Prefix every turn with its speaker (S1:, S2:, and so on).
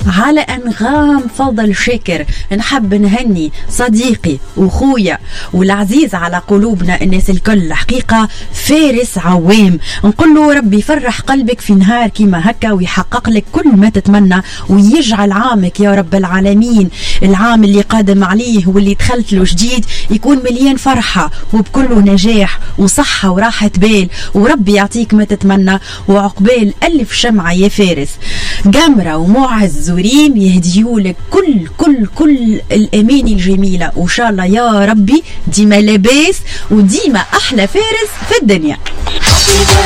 S1: على أنغام فضل شاكر نحب نهني صديقي وخويا والعزيز على قلوبنا الناس الكل حقيقة فارس عوام. نقول له ربي يفرح قلبك في نهار كيما هكا ويحقق لك كل ما تتمنى ويجعل عامك يا رب العالمين العام اللي قادم عليه واللي دخلت له جديد يكون مليان فرحة وبكله نجاح وصحة وراحة بال وربي يعطيك ما تتمنى وعقبال ألف شمعة يا فارس. جمرة ومعز وريم يهديولك كل الأماني الجميلة وإن شاء الله يا ربي ديما لاباس وديما أحلى فارس في الدنيا.